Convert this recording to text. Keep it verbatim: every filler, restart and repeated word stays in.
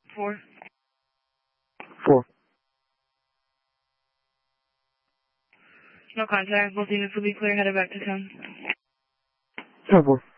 Four. Four. No contact. Both units will be clear. Headed back to town. ten four.